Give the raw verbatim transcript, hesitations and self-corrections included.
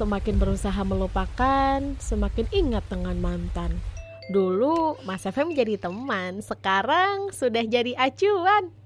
semakin berusaha melupakan, semakin ingat dengan mantan. Dulu Mas F M jadi teman, sekarang sudah jadi acuan.